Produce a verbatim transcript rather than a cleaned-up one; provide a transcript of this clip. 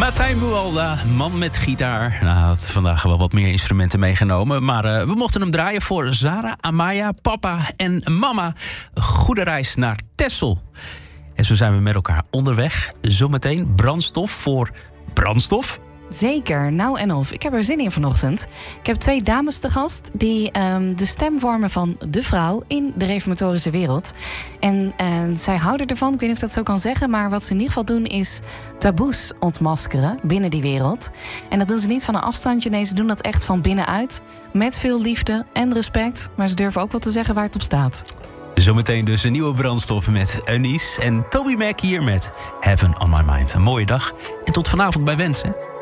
Tijn Buwalda, man met gitaar. Nou, hij had vandaag wel wat meer instrumenten meegenomen. Maar uh, we mochten hem draaien voor Zara, Amaya, papa en mama. Goede reis naar Texel. En zo zijn we met elkaar onderweg. Zometeen brandstof voor brandstof. Zeker, nou en of. Ik heb er zin in vanochtend. Ik heb twee dames te gast die um, de stem vormen van de vrouw in de reformatorische wereld. En uh, zij houden ervan, ik weet niet of ik dat zo kan zeggen, maar wat ze in ieder geval doen is taboes ontmaskeren binnen die wereld. En dat doen ze niet van een afstandje, nee, ze doen dat echt van binnenuit. Met veel liefde en respect, maar ze durven ook wel te zeggen waar het op staat. Zometeen dus een nieuwe brandstof met Eunice en Toby Mac hier met Heaven on My Mind. Een mooie dag en tot vanavond bij Wensen.